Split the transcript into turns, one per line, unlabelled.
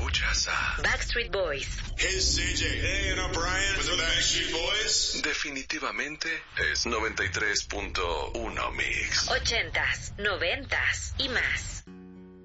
escuchas a
Backstreet Boys.
Hey, it's CJ. Hey, and I'm Brian with the Backstreet Boys.
Definitivamente es 93.1 Mix.
80s, 90s y más.